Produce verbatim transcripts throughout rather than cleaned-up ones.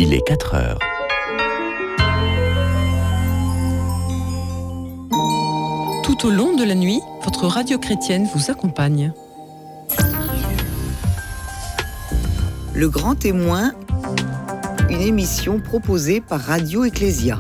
Il est quatre heures. Tout au long de la nuit, votre radio chrétienne vous accompagne. Le Grand Témoin, une émission proposée par Radio Ecclésia.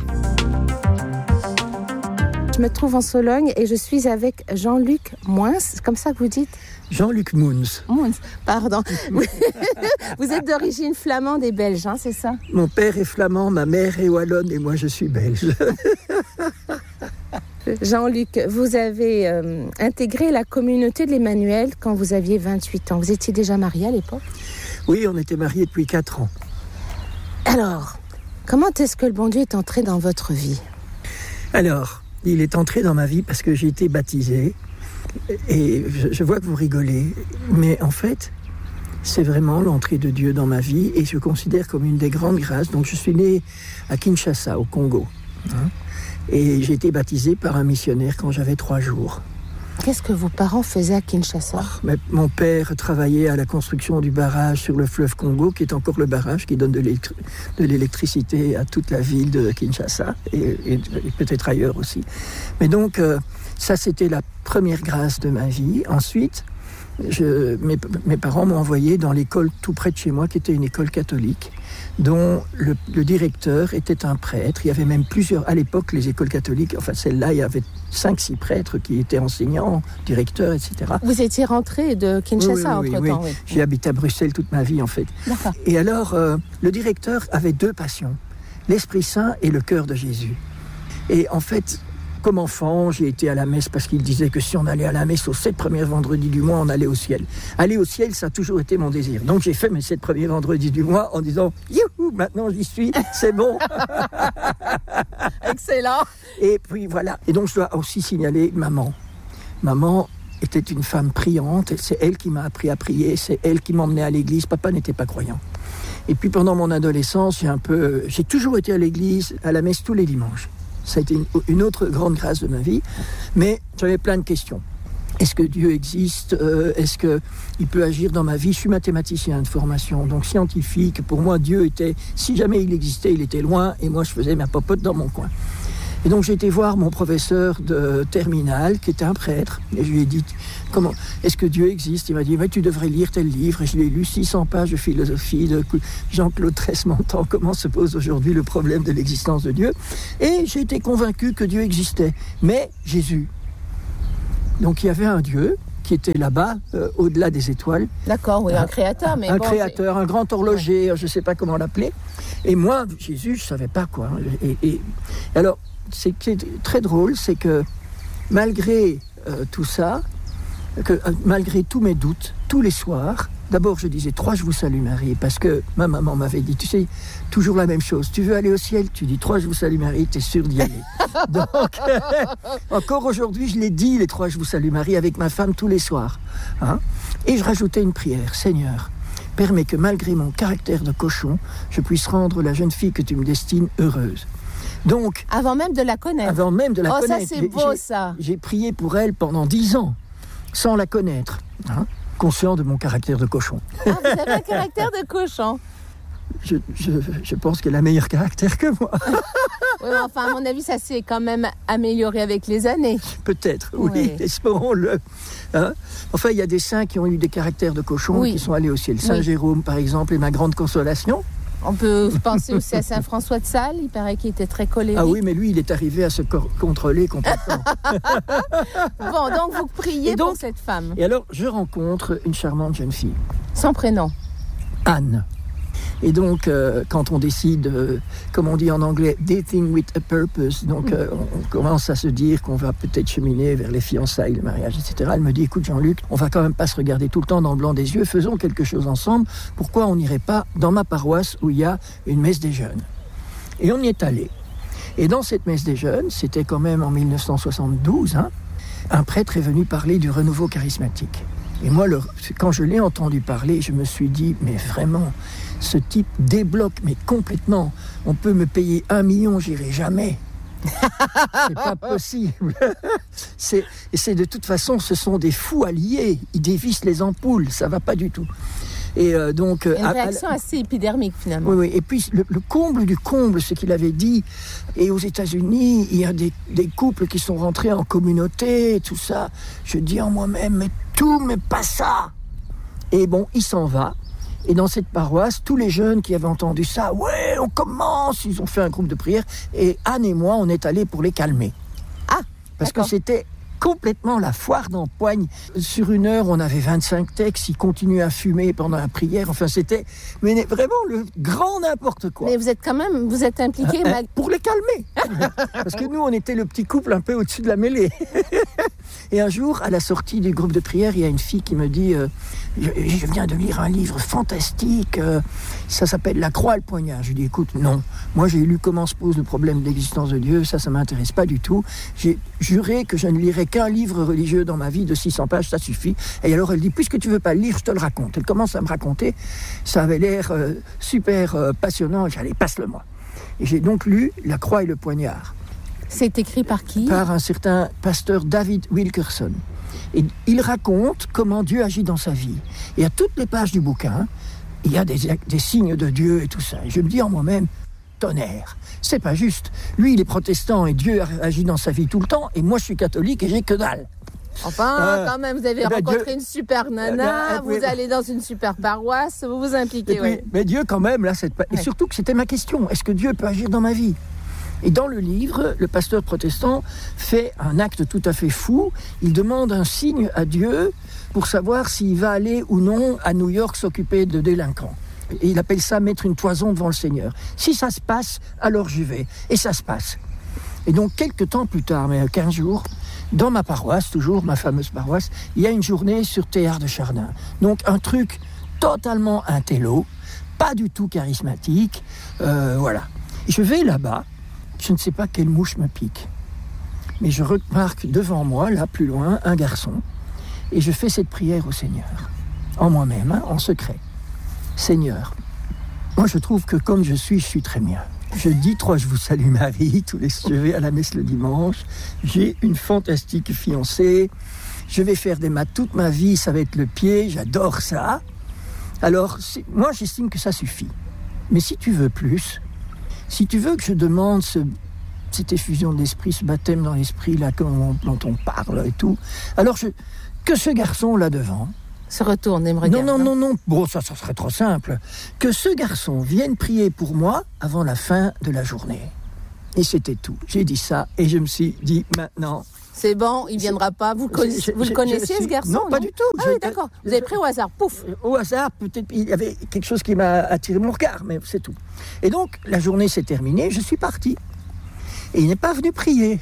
Je me trouve en Sologne et je suis avec Jean-Luc Moins, c'est comme ça que vous dites ? Jean-Luc Moons. Moons, pardon. Vous êtes d'origine flamande et belge, hein, c'est ça ? Mon père est flamand, ma mère est wallonne et moi je suis belge. Jean-Luc, vous avez euh, intégré la communauté de l'Emmanuel quand vous aviez vingt-huit ans. Vous étiez déjà marié à l'époque ? Oui, on était mariés depuis quatre ans. Alors, comment est-ce que le bon Dieu est entré dans votre vie ? Alors, il est entré dans ma vie parce que j'ai été baptisé. Et je, je vois que vous rigolez, mais en fait, c'est vraiment l'entrée de Dieu dans ma vie et je considère comme une des grandes grâces. Donc, je suis né à Kinshasa, au Congo. Hein, et j'ai été baptisé par un missionnaire quand j'avais trois jours. Qu'est-ce que vos parents faisaient à Kinshasa ? Oh, mais mon père travaillait à la construction du barrage sur le fleuve Congo, qui est encore le barrage qui donne de, l'électri- de l'électricité à toute la ville de Kinshasa et, et, et peut-être ailleurs aussi. Mais donc, euh, ça, c'était la première grâce de ma vie. Ensuite, je, mes, mes parents m'ont envoyé dans l'école tout près de chez moi, qui était une école catholique, dont le, le directeur était un prêtre. Il y avait même plusieurs, à l'époque, les écoles catholiques, enfin celle-là, il y avait cinq, six prêtres qui étaient enseignants, directeurs, et cetera. Vous étiez rentré de Kinshasa oui, oui, entre-temps, oui. oui. J'ai habité à Bruxelles toute ma vie, en fait. D'accord. Et alors, euh, le directeur avait deux passions, l'Esprit Saint et le cœur de Jésus. Et en fait, comme enfant, j'ai été à la messe parce qu'il disait que si on allait à la messe aux sept premiers vendredis du mois, on allait au ciel. Aller au ciel, ça a toujours été mon désir. Donc j'ai fait mes sept premiers vendredis du mois en disant « Youhou, maintenant j'y suis, c'est bon !» Excellent. Et puis voilà. Et donc je dois aussi signaler maman. Maman était une femme priante, c'est elle qui m'a appris à prier, c'est elle qui m'emmenait à l'église. Papa n'était pas croyant. Et puis pendant mon adolescence, j'ai un peu, j'ai toujours été à l'église, à la messe tous les dimanches. Ça a été une, une autre grande grâce de ma vie, mais j'avais plein de questions. Est-ce que Dieu existe ? euh, Est-ce qu'il peut agir dans ma vie ? Je suis mathématicien de formation, donc scientifique. Pour moi, Dieu était, si jamais il existait, il était loin, et moi je faisais ma popote dans mon coin. Et donc j'ai été voir mon professeur de terminale, qui était un prêtre, et je lui ai dit, comment, est-ce que Dieu existe ? Il m'a dit, tu devrais lire tel livre, et je l'ai lu, six cents pages de philosophie de Jean-Claude Tresse-Montant, comment se pose aujourd'hui le problème de l'existence de Dieu. Et j'ai été convaincu que Dieu existait, mais Jésus. Donc il y avait un Dieu qui était là-bas, euh, au-delà des étoiles. D'accord, oui, un, un créateur. Mais un bon, créateur, c'est... un grand horloger, ouais. Je ne sais pas comment l'appeler. Et moi, Jésus, je ne savais pas quoi. Et, et alors, ce qui est très drôle, c'est que malgré euh, tout ça, que, euh, malgré tous mes doutes, tous les soirs, d'abord je disais trois je vous salue Marie, parce que ma maman m'avait dit, tu sais, toujours la même chose, tu veux aller au ciel, tu dis trois je vous salue Marie, tu es sûr d'y aller. Donc, euh, encore aujourd'hui, je l'ai dit, les trois je vous salue Marie, avec ma femme tous les soirs. Hein, et je rajoutais une prière, Seigneur, permets que malgré mon caractère de cochon, je puisse rendre la jeune fille que tu me destines heureuse. Donc, avant même de la connaître. Avant même de la oh, connaître. Oh, ça, c'est j'ai, beau, j'ai, ça. J'ai prié pour elle pendant dix ans, sans la connaître, hein, conscient de mon caractère de cochon. Ah, vous avez un caractère de cochon. Je, je, je pense qu'elle a meilleur caractère que moi. Oui, enfin, à mon avis, ça s'est quand même amélioré avec les années. Peut-être, oui, oui. Espérons-le. Hein, enfin, il y a des saints qui ont eu des caractères de cochon, oui. Qui sont allés au ciel. Saint oui. Jérôme, par exemple, est ma grande consolation. On peut penser aussi à Saint François de Sales, il paraît qu'il était très colérique. Ah oui, mais lui, il est arrivé à se co- contrôler complètement. Bon, donc vous priez et donc, pour cette femme. Et alors, je rencontre une charmante jeune fille. Sans prénom. Anne. Et donc, euh, quand on décide, euh, comme on dit en anglais, dating with a purpose, donc euh, on, on commence à se dire qu'on va peut-être cheminer vers les fiançailles, le mariage, et cetera. Elle me dit, écoute Jean-Luc, on va quand même pas se regarder tout le temps dans le blanc des yeux, faisons quelque chose ensemble. Pourquoi on n'irait pas dans ma paroisse où il y a une messe des jeunes ? Et on y est allé. Et dans cette messe des jeunes, c'était quand même en dix-neuf cent soixante-douze, hein, un prêtre est venu parler du renouveau charismatique. Et moi, le, quand je l'ai entendu parler, je me suis dit, mais vraiment, ce type débloque, mais complètement. On peut me payer un million, j'irai jamais. C'est pas possible. c'est, et c'est de toute façon, ce sont des fous alliés. Ils dévissent les ampoules, ça va pas du tout. Et euh, donc, Une à, réaction à, assez épidermique finalement. Oui, oui. Et puis le, le comble du comble, ce qu'il avait dit. Et aux États-Unis, il y a des, des couples qui sont rentrés en communauté, tout ça. Je dis en moi-même, mais tout, mais pas ça. Et bon, il s'en va. Et dans cette paroisse, tous les jeunes qui avaient entendu ça, ouais, on commence. Ils ont fait un groupe de prière. Et Anne et moi, on est allés pour les calmer. Ah, parce d'accord. que c'était complètement la foire d'empoigne. Sur une heure, on avait vingt-cinq textes, ils continuaient à fumer pendant la prière. Enfin, c'était mais vraiment le grand n'importe quoi. Mais vous êtes quand même, vous êtes impliqué Euh, euh, mal... pour les calmer. Parce que nous, on était le petit couple un peu au-dessus de la mêlée. Et un jour, à la sortie du groupe de prière, il y a une fille qui me dit euh, je, je viens de lire un livre fantastique, euh, ça s'appelle La croix et le poignard. Je lui dis, écoute, non. Moi, j'ai lu Comment se pose le problème de l'existence de Dieu, ça, ça ne m'intéresse pas du tout. J'ai juré que je ne lirais qu'un livre religieux dans ma vie de six cents pages, ça suffit. Et alors, elle dit, puisque tu ne veux pas le lire, je te le raconte. Elle commence à me raconter. Ça avait l'air euh, super euh, passionnant. J'allais, passe-le-moi. Et j'ai donc lu La croix et le poignard. C'est écrit par qui ? Par un certain pasteur David Wilkerson. Et il raconte comment Dieu agit dans sa vie. Et à toutes les pages du bouquin, il y a des, des signes de Dieu et tout ça. Et je me dis en moi-même, tonnerre, c'est pas juste. Lui, il est protestant et Dieu agit dans sa vie tout le temps. Et moi, je suis catholique et j'ai que dalle. Enfin, euh, quand même, vous avez eh ben rencontré Dieu... une super nana, eh ben, vous allez dans une super paroisse, vous vous impliquez. Et puis, ouais. Mais Dieu, quand même, là, cette... et ouais. surtout que c'était ma question. Est-ce que Dieu peut agir dans ma vie ? Et dans le livre, le pasteur protestant fait un acte tout à fait fou. Il demande un signe à Dieu pour savoir s'il va aller ou non à New York s'occuper de délinquants. Et il appelle ça mettre une toison devant le Seigneur. Si ça se passe, alors j'y vais. Et ça se passe. Et donc, quelques temps plus tard, mais quinze jours, dans ma paroisse, toujours ma fameuse paroisse, il y a une journée sur Théard de Chardin. Donc, un truc totalement intello, pas du tout charismatique. Euh, voilà. Et je vais là-bas. Je ne sais pas quelle mouche me pique. Mais je remarque devant moi, là, plus loin, un garçon. Et je fais cette prière au Seigneur. En moi-même, hein, en secret. Seigneur, moi je trouve que comme je suis, je suis très bien. Je dis trois Je vous salue Marie, tous les... je vais à la messe le dimanche. J'ai une fantastique fiancée. Je vais faire des maths toute ma vie, ça va être le pied, j'adore ça. Alors, moi j'estime que ça suffit. Mais si tu veux plus... Si tu veux que je demande ce, cette effusion d'esprit, ce baptême dans l'esprit là, dont on parle et tout, alors je, que ce garçon là devant se retourne et me regarde. Non, non, non, non. Bon, ça, ça serait trop simple. Que ce garçon vienne prier pour moi avant la fin de la journée. Et c'était tout. J'ai dit ça et je me suis dit maintenant. C'est bon, il ne viendra pas. Vous, conna... je, vous je, le connaissiez, je, ce garçon? Non, non, pas du tout. Ah je, oui, d'accord. Vous avez pris au hasard, pouf. Au hasard, peut-être, il y avait quelque chose qui m'a attiré mon regard, mais c'est tout. Et donc, la journée s'est terminée, je suis parti. Et il n'est pas venu prier.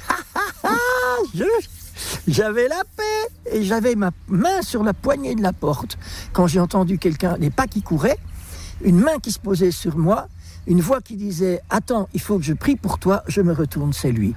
je, j'avais la paix et j'avais ma main sur la poignée de la porte. Quand j'ai entendu quelqu'un, des pas qui couraient, une main qui se posait sur moi, une voix qui disait « Attends, il faut que je prie pour toi », je me retourne, c'est lui.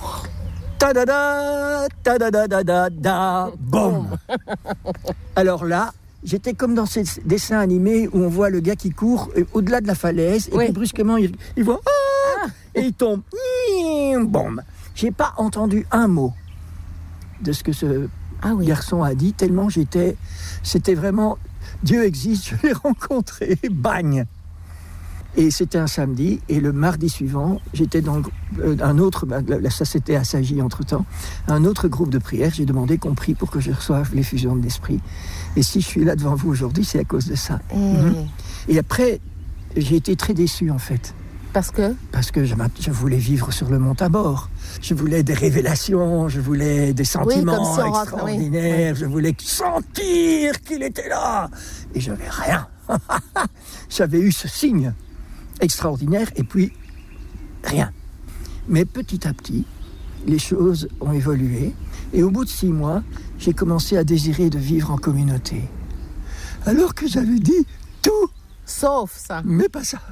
Ta-da-da, ta-da-da-da-da-da, boum. Alors là, j'étais comme dans ces dessins animés où on voit le gars qui court au-delà de la falaise et oui. Puis brusquement, il, il voit ah, et il tombe. Boum. J'ai pas entendu un mot de ce que ce ah oui. garçon a dit, tellement j'étais... C'était vraiment... Dieu existe, je l'ai rencontré, bagne. Et c'était un samedi, et le mardi suivant, j'étais dans euh, un autre, bah, là, ça c'était à Sagy entre-temps, un autre groupe de prière, j'ai demandé qu'on prie pour que je reçoive l'effusion de l'esprit. Et si je suis là devant vous aujourd'hui, c'est à cause de ça. Mmh. Mmh. Et après, j'ai été très déçu en fait. Parce que Parce que je, je voulais vivre sur le mont Tabor. Je voulais des révélations, je voulais des sentiments oui, si extraordinaires, rentre, oui. Je voulais sentir qu'il était là. Et je n'avais rien. J'avais eu ce signe extraordinaire et puis rien. Mais petit à petit, les choses ont évolué. Et au bout de six mois, j'ai commencé à désirer de vivre en communauté. Alors que j'avais dit tout. Sauf ça. Mais pas ça.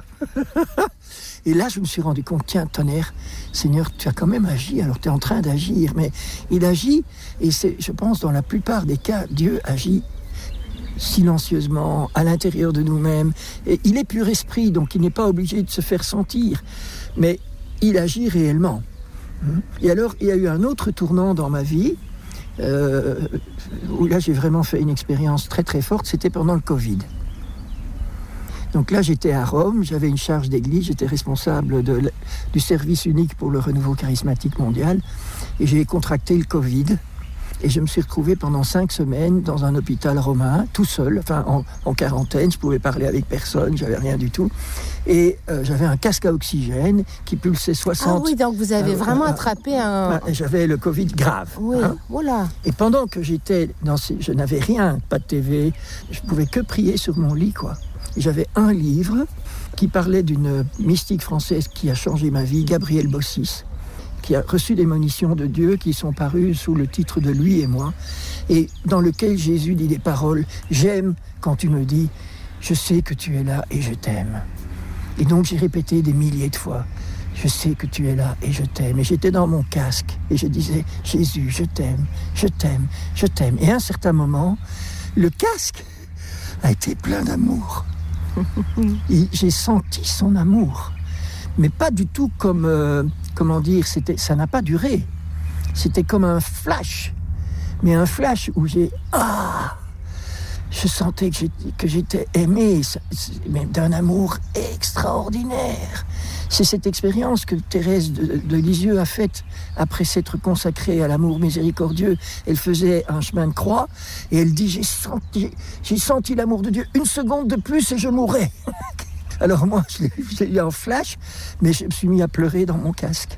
Et là, je me suis rendu compte, tiens, tonnerre, Seigneur, tu as quand même agi, alors tu es en train d'agir, mais il agit, et c'est, je pense, dans la plupart des cas, Dieu agit silencieusement, à l'intérieur de nous-mêmes. Et il est pur esprit, donc il n'est pas obligé de se faire sentir, mais il agit réellement. Et alors, il y a eu un autre tournant dans ma vie, euh, où là, j'ai vraiment fait une expérience très très forte, c'était pendant le Covid. Donc là, j'étais à Rome, j'avais une charge d'église, j'étais responsable de, du service unique pour le renouveau charismatique mondial, et j'ai contracté le Covid. Et je me suis retrouvé pendant cinq semaines dans un hôpital romain, tout seul, enfin en, en quarantaine, je pouvais parler avec personne, j'avais rien du tout. Et euh, j'avais un casque à oxygène qui pulsait soixante... Ah oui, donc vous avez euh, vraiment euh, attrapé un... Euh, j'avais le Covid grave. Oui, hein. Voilà. Et pendant que j'étais dans ces... Je n'avais rien, pas de T V, je pouvais que prier sur mon lit, quoi. Et j'avais un livre qui parlait d'une mystique française qui a changé ma vie, Gabrielle Bossis, qui a reçu des monitions de Dieu qui sont parues sous le titre de Lui et moi, et dans lequel Jésus dit des paroles « J'aime quand tu me dis, je sais que tu es là et je t'aime ». Et donc j'ai répété des milliers de fois « Je sais que tu es là et je t'aime ». Et j'étais dans mon casque et je disais « Jésus, je t'aime, je t'aime, je t'aime ». Et à un certain moment, le casque a été plein d'amour. Et j'ai senti son amour. Mais pas du tout comme, euh, comment dire, c'était, ça n'a pas duré. C'était comme un flash. Mais un flash où j'ai, ah, je sentais que j'étais, que j'étais aimé, mais d'un amour extraordinaire. C'est cette expérience que Thérèse de, de Lisieux a faite après s'être consacrée à l'amour miséricordieux. Elle faisait un chemin de croix et elle dit, j'ai senti, j'ai senti l'amour de Dieu une seconde de plus et je mourrais. Alors moi, je l'ai, je l'ai eu en flash, mais je me suis mis à pleurer dans mon casque.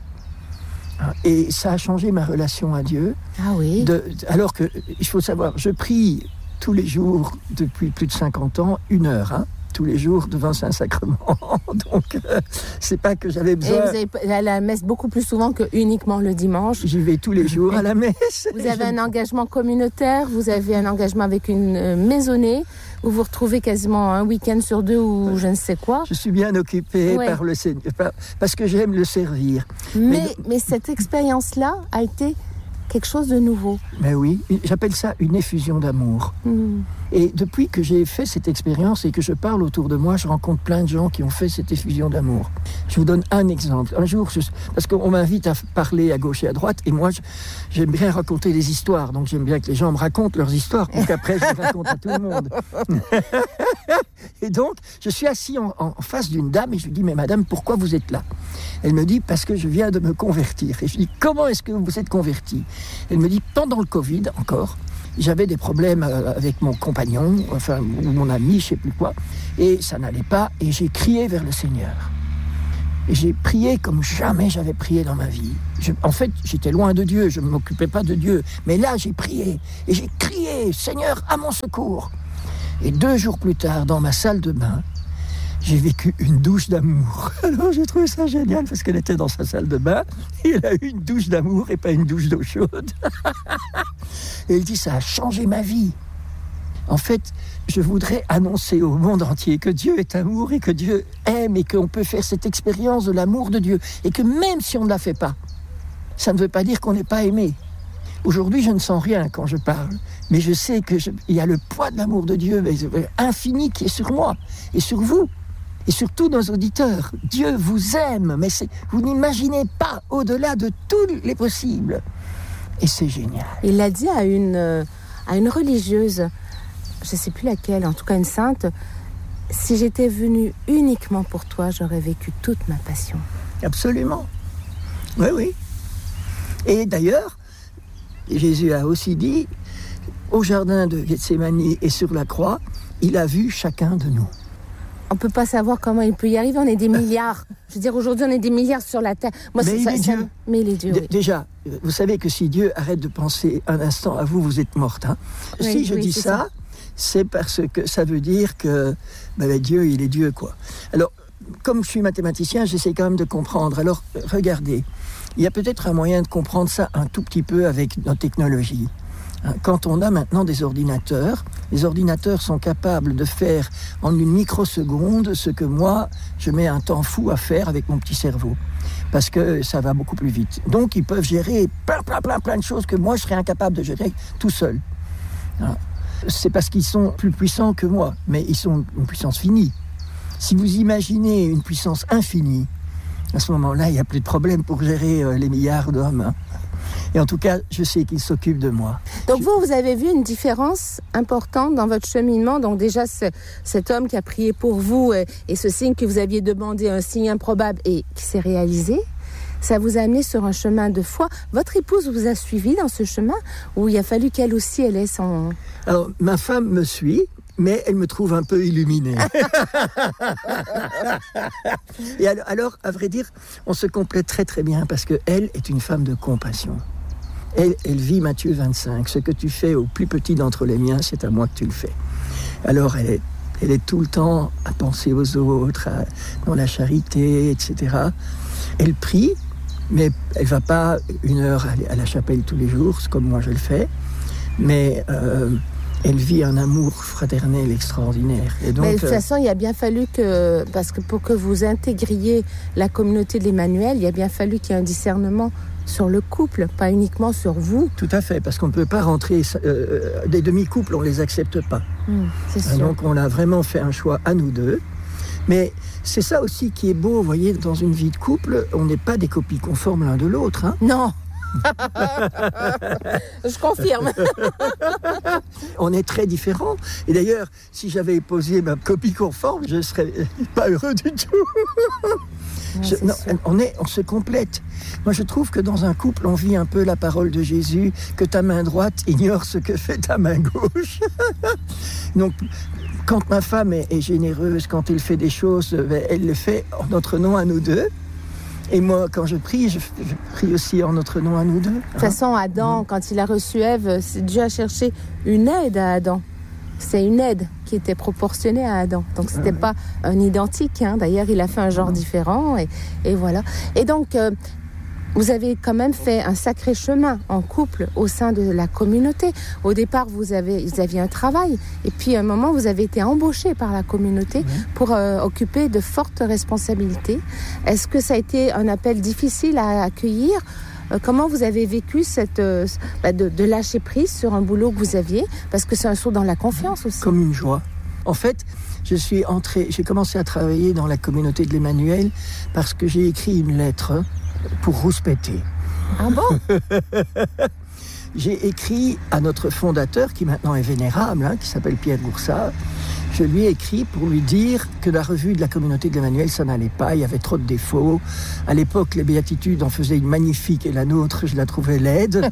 Et ça a changé ma relation à Dieu. Ah oui. De, alors que, il faut savoir, je prie tous les jours, depuis plus de cinquante ans, une heure, hein, tous les jours devant Saint-Sacrement. Donc, euh, c'est pas que j'avais besoin... Et vous allez à la messe beaucoup plus souvent que uniquement le dimanche. J'y vais tous les jours à la messe. Vous avez un engagement communautaire, vous avez un engagement avec une euh, maisonnée, vous vous retrouvez quasiment un week-end sur deux ou je ne sais quoi. Je suis bien occupé ouais. par le Seigneur, parce que j'aime le servir. Mais, mais, mais cette expérience-là a été quelque chose de nouveau. Mais oui, j'appelle ça une effusion d'amour. Mmh. Et depuis que j'ai fait cette expérience et que je parle autour de moi, je rencontre plein de gens qui ont fait cette effusion d'amour. Je vous donne un exemple. Un jour, je, parce qu'on m'invite à parler à gauche et à droite, et moi, je, j'aime bien raconter des histoires. Donc j'aime bien que les gens me racontent leurs histoires, pour qu'après je les raconte à tout le monde. Et donc, je suis assis en, en face d'une dame et je lui dis, mais madame, pourquoi vous êtes là ? Elle me dit, parce que je viens de me convertir. Et je dis, comment est-ce que vous vous êtes converti ? Elle me dit, pendant le Covid, encore, j'avais des problèmes avec mon compagnon, enfin, ou mon ami, je ne sais plus quoi, et ça n'allait pas, et j'ai crié vers le Seigneur. Et j'ai prié comme jamais j'avais prié dans ma vie. Je, en fait, j'étais loin de Dieu, je ne m'occupais pas de Dieu, mais là, j'ai prié, et j'ai crié, Seigneur, à mon secours. Et deux jours plus tard, dans ma salle de bain, j'ai vécu une douche d'amour. Alors j'ai trouvé ça génial parce qu'elle était dans sa salle de bain et elle a eu une douche d'amour et pas une douche d'eau chaude. Et elle dit, ça a changé ma vie. En fait, je voudrais annoncer au monde entier que Dieu est amour et que Dieu aime et qu'on peut faire cette expérience de l'amour de Dieu. Et que même si on ne la fait pas, ça ne veut pas dire qu'on n'est pas aimé. Aujourd'hui, je ne sens rien quand je parle, mais je sais qu'il y a le poids de l'amour de Dieu infini qui est sur moi et sur vous. Et surtout nos auditeurs, Dieu vous aime, mais c'est, vous n'imaginez pas au-delà de tous les possibles. Et c'est génial. Il l'a dit à une, à une religieuse, je ne sais plus laquelle, en tout cas une sainte, si j'étais venue uniquement pour toi, j'aurais vécu toute ma passion. Absolument. Oui, oui. Et d'ailleurs, Jésus a aussi dit, au jardin de Gethsémani et sur la croix, il a vu chacun de nous. On ne peut pas savoir comment il peut y arriver, on est des milliards. Je veux dire, aujourd'hui, on est des milliards sur la Terre. Moi, mais, c'est, il ça, est ça, Dieu. mais il est Dieu. D- oui. Déjà, vous savez que si Dieu arrête de penser un instant à vous, vous êtes morte. Hein. Oui, si je oui, dis c'est ça, ça, c'est parce que ça veut dire que ben, Dieu, il est Dieu, quoi. Alors, comme je suis mathématicien, j'essaie quand même de comprendre. Alors, regardez, il y a peut-être un moyen de comprendre ça un tout petit peu avec nos technologies. Quand on a maintenant des ordinateurs, les ordinateurs sont capables de faire en une microseconde ce que moi, je mets un temps fou à faire avec mon petit cerveau. Parce que ça va beaucoup plus vite. Donc, ils peuvent gérer plein, plein, plein, plein de choses que moi, je serais incapable de gérer tout seul. C'est parce qu'ils sont plus puissants que moi, mais ils sont une puissance finie. Si vous imaginez une puissance infinie, à ce moment-là, il n'y a plus de problème pour gérer les milliards d'hommes. Et en tout cas, je sais qu'il s'occupe de moi. Donc je... vous, vous avez vu une différence importante dans votre cheminement. Donc déjà, ce, cet homme qui a prié pour vous et, et ce signe que vous aviez demandé, un signe improbable et qui s'est réalisé, ça vous a amené sur un chemin de foi. Votre épouse vous a suivi dans ce chemin où il a fallu qu'elle aussi, elle ait son... Alors, ma femme me suit, mais elle me trouve un peu illuminée. Et alors, alors, à vrai dire, on se complète très très bien parce qu'elle est une femme de compassion. Elle, elle vit Matthieu vingt-cinq. Ce que tu fais au plus petit d'entre les miens, c'est à moi que tu le fais. Alors, elle est, elle est tout le temps à penser aux autres, à, dans la charité, et cetera. Elle prie, mais elle ne va pas une heure à la chapelle tous les jours, comme moi je le fais. Mais euh, elle vit un amour fraternel extraordinaire. Et donc, mais de toute euh, façon, il a bien fallu que, parce que pour que vous intégriez la communauté de l'Emmanuel, il a bien fallu qu'il y ait un discernement sur le couple, pas uniquement sur vous. Tout à fait, parce qu'on ne peut pas rentrer... Euh, des demi-couples, on ne les accepte pas. Mmh, c'est sûr. Donc on a vraiment fait un choix à nous deux. Mais c'est ça aussi qui est beau, vous voyez, dans une vie de couple, on n'est pas des copies conformes l'un de l'autre. Hein. Non. Je confirme. On est très différents. Et d'ailleurs, si j'avais posé ma copie conforme, je ne serais pas heureux du tout. Non, je, non, on, est, on se complète. Moi, je trouve que dans un couple, on vit un peu la parole de Jésus, que ta main droite ignore ce que fait ta main gauche. Donc, quand ma femme est, est généreuse, quand elle fait des choses, elle le fait en notre nom à nous deux. Et moi, quand je prie, je, je prie aussi en notre nom à nous deux. De toute façon, Adam, mmh. quand il a reçu Ève, Dieu a cherché une aide à Adam. C'est une aide qui était proportionnée à Adam. Donc, ce n'était ah, pas oui. un identique. Hein. D'ailleurs, il a fait un genre mmh. différent. Et, et voilà. Et donc... Euh, vous avez quand même fait un sacré chemin en couple au sein de la communauté. Au départ, vous, avez, vous aviez un travail. Et puis, à un moment, vous avez été embauché par la communauté mmh. pour euh, occuper de fortes responsabilités. Est-ce que ça a été un appel difficile à accueillir ? euh, Comment vous avez vécu cette, euh, bah, de, de lâcher prise sur un boulot que vous aviez ? Parce que c'est un saut dans la confiance aussi. Comme une joie. En fait, je suis entré, j'ai commencé à travailler dans la communauté de l'Emmanuel parce que j'ai écrit une lettre pour rouspéter. Ah bon? J'ai écrit à notre fondateur, qui maintenant est vénérable, hein, qui s'appelle Pierre Goursat. Je lui ai écrit pour lui dire que la revue de la communauté de l'Emmanuel, ça n'allait pas, il y avait trop de défauts. À l'époque, les Béatitudes en faisaient une magnifique et la nôtre, je la trouvais laide.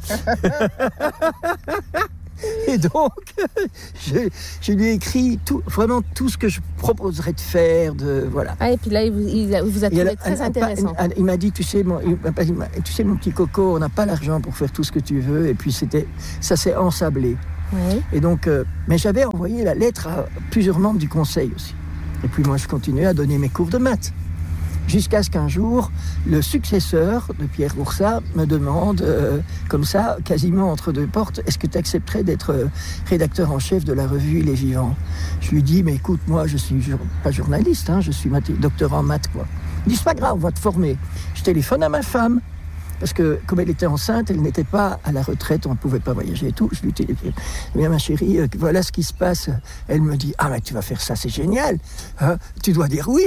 Et donc, je, je lui ai écrit tout, vraiment tout ce que je proposerais de faire. De, voilà. Ah, et puis là, il vous, il vous a trouvé elle, très elle, intéressant. Elle, il m'a dit, tu sais, mon, tu sais, mon petit coco, on n'a pas l'argent pour faire tout ce que tu veux. Et puis, c'était, ça s'est ensablé. Oui. Et donc, euh, mais j'avais envoyé la lettre à plusieurs membres du conseil aussi. Et puis, moi, je continuais à donner mes cours de maths. Jusqu'à ce qu'un jour, le successeur de Pierre Goursat me demande, euh, comme ça, quasiment entre deux portes, est-ce que tu accepterais d'être euh, rédacteur en chef de la revue Les Vivants ? Je lui dis, mais écoute, moi, je suis jur- pas journaliste, hein, je suis math- docteur en maths, quoi. Il dit, c'est pas grave, on va te former. Je téléphone à ma femme, parce que comme elle était enceinte, elle n'était pas à la retraite, on ne pouvait pas voyager et tout. Je lui dis, bien ma chérie, euh, voilà ce qui se passe. Elle me dit, ah mais tu vas faire ça, c'est génial. Hein, tu dois dire oui.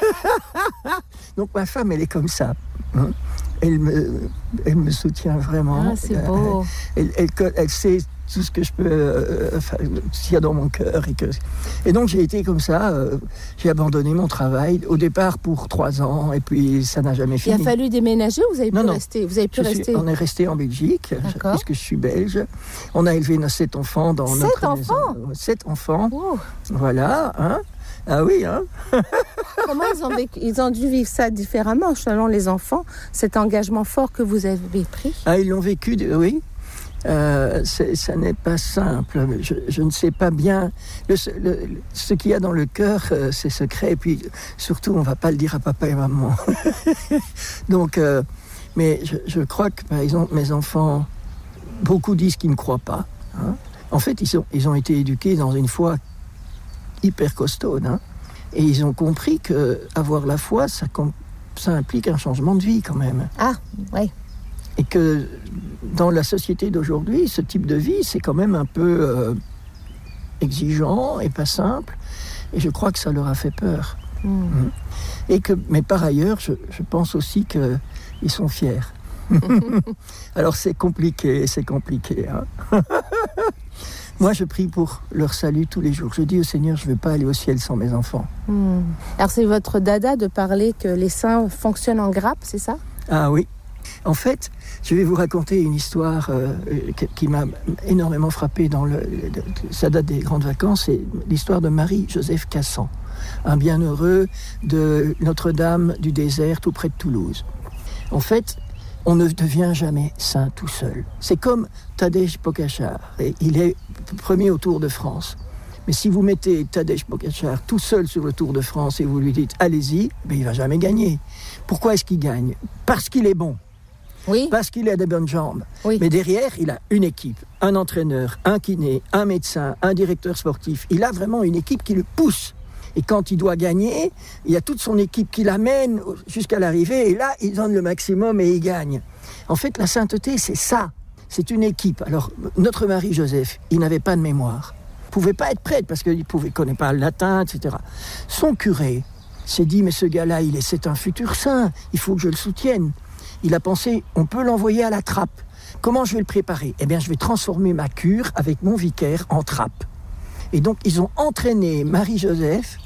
Donc ma femme, elle est comme ça. Hein. Elle me, elle me soutient vraiment. Ah, c'est beau. Elle, elle, elle, elle sait tout ce que je peux, euh, enfin, ce qu'il y a dans mon cœur. Et, que... et donc j'ai été comme ça, euh, j'ai abandonné mon travail, au départ pour trois ans, et puis ça n'a jamais fini. Il a fallu déménager ou vous avez pu non, non. rester vous avez pu je rester suis, On est resté en Belgique, D'accord. puisque je suis belge. On a élevé nos sept enfants dans sept notre enfants maison. Sept enfants Oh. Voilà, hein. Ah oui, hein. Comment ils ont, vécu, ils ont dû vivre ça différemment, selon les enfants, cet engagement fort que vous avez pris? Ah, ils l'ont vécu, oui. Euh, c'est, ça n'est pas simple. Je, je ne sais pas bien. Le, le, ce qu'il y a dans le cœur, euh, c'est secret. Et puis, surtout, on ne va pas le dire à papa et maman. Donc, euh, mais je, je crois que, par exemple, mes enfants, beaucoup disent qu'ils ne croient pas. Hein. En fait, ils, sont, ils ont été éduqués dans une foi hyper costaude. Hein. Et ils ont compris qu'avoir la foi, ça, ça implique un changement de vie quand même. Ah, oui. Et que dans la société d'aujourd'hui, ce type de vie, c'est quand même un peu euh, exigeant et pas simple. Et je crois que ça leur a fait peur. Mmh. Et que, mais par ailleurs, je, je pense aussi qu'ils sont fiers. Alors c'est compliqué, c'est compliqué. Hein. Moi, je prie pour leur salut tous les jours. Je dis au Seigneur, je ne veux pas aller au ciel sans mes enfants. Hmm. Alors c'est votre dada de parler que les saints fonctionnent en grappe, c'est ça ? Ah oui. En fait, je vais vous raconter une histoire euh, qui m'a énormément frappé. Dans le, ça date des grandes vacances, c'est l'histoire de Marie-Joseph Cassan, un bienheureux de Notre-Dame du Désert, tout près de Toulouse. En fait, on ne devient jamais saint tout seul. C'est comme Tadej Pogačar, et il est premier au Tour de France. Mais si vous mettez Tadej Pogačar tout seul sur le Tour de France et vous lui dites « allez-y », ben il ne va jamais gagner. Pourquoi est-ce qu'il gagne ? Parce qu'il est bon. Oui. Parce qu'il a des bonnes jambes. Oui. Mais derrière, il a une équipe, un entraîneur, un kiné, un médecin, un directeur sportif. Il a vraiment une équipe qui le pousse. Et quand il doit gagner, il y a toute son équipe qui l'amène jusqu'à l'arrivée. Et là, il donne le maximum et il gagne. En fait, la sainteté, c'est ça. C'est une équipe. Alors, notre Marie-Joseph, il n'avait pas de mémoire. Il ne pouvait pas être prêtre parce qu'il ne connaissait pas le latin, et cetera. Son curé s'est dit, mais ce gars-là, il est, c'est un futur saint. Il faut que je le soutienne. Il a pensé, on peut l'envoyer à la trappe. Comment je vais le préparer ? Eh bien, je vais transformer ma cure avec mon vicaire en trappe. Et donc, ils ont entraîné Marie-Joseph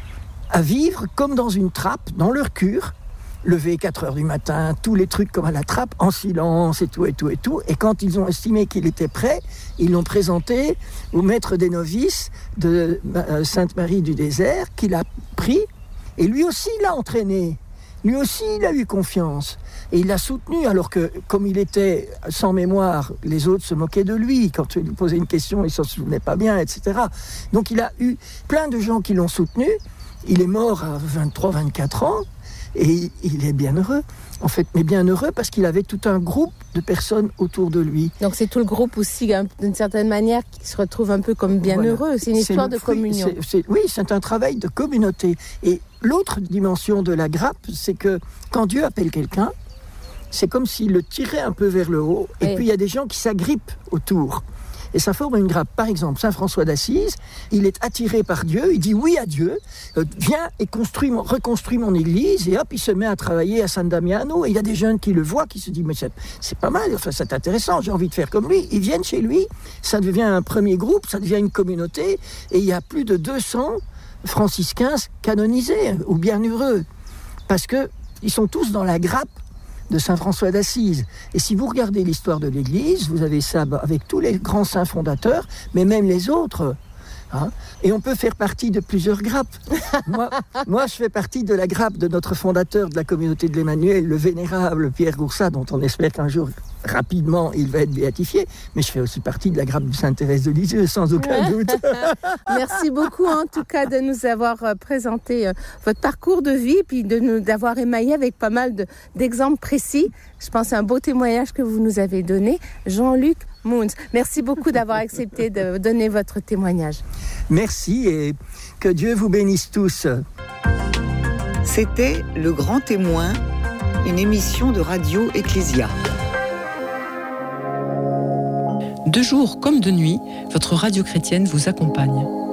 à vivre comme dans une trappe, dans leur cure, lever quatre heures du matin, tous les trucs comme à la trappe, en silence et tout, et tout, et tout. Et quand ils ont estimé qu'il était prêt, ils l'ont présenté au maître des novices de Sainte-Marie du Désert, qui l'a pris, et lui aussi l'a entraîné. Lui aussi, il a eu confiance. Et il l'a soutenu, alors que, comme il était sans mémoire, les autres se moquaient de lui. Quand tu lui posais une question, il ne s'en souvenait pas bien, et cetera. Donc il a eu plein de gens qui l'ont soutenu. Il est mort à vingt-trois vingt-quatre ans, et il est bien heureux. En fait, mais bien heureux parce qu'il avait tout un groupe de personnes autour de lui. Donc c'est tout le groupe aussi, d'une certaine manière, qui se retrouve un peu comme bienheureux. Voilà. C'est une histoire c'est de fruit, communion. C'est, c'est, oui, c'est un travail de communauté. Et l'autre dimension de la grappe, c'est que quand Dieu appelle quelqu'un, c'est comme s'il le tirait un peu vers le haut, et oui. Puis il y a des gens qui s'agrippent autour. Et ça forme une grappe. Par exemple, Saint François d'Assise, il est attiré par Dieu, il dit oui à Dieu, euh, viens et construis mon, reconstruis mon église, et hop, il se met à travailler à San Damiano, et il y a des jeunes qui le voient, qui se disent, mais c'est, c'est pas mal, enfin, c'est intéressant, j'ai envie de faire comme lui. Ils viennent chez lui, ça devient un premier groupe, ça devient une communauté, et il y a plus de deux cents franciscains canonisés, ou bienheureux, parce qu'ils sont tous dans la grappe de Saint François d'Assise. Et si vous regardez l'histoire de l'Église, vous avez ça avec tous les grands saints fondateurs, mais même les autres. Hein, et on peut faire partie de plusieurs grappes. moi, moi, je fais partie de la grappe de notre fondateur de la communauté de l'Emmanuel, le vénérable Pierre Goursat, dont on espère qu'un jour, rapidement, il va être béatifié. Mais je fais aussi partie de la grappe de Sainte Thérèse de Lisieux, sans aucun doute. Merci beaucoup, en tout cas, de nous avoir présenté votre parcours de vie, puis de nous d'avoir émaillé avec pas mal de, d'exemples précis. Je pense à un beau témoignage que vous nous avez donné, Jean-Luc Moons. Merci beaucoup d'avoir accepté de donner votre témoignage. Merci et que Dieu vous bénisse tous. C'était Le Grand Témoin, une émission de Radio Ecclésia. De jour comme de nuit, votre radio chrétienne vous accompagne.